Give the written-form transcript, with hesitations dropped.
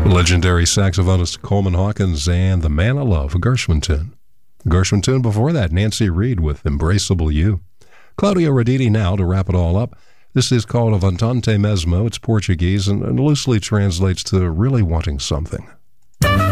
Legendary saxophonist Coleman Hawkins and The Man I Love, a Gershwin tune. Gershwin tune before that, Nancy Reed with Embraceable You. Claudio Roditi now to wrap it all up. This is called Avantante Mesmo. It's Portuguese and loosely translates to really wanting something.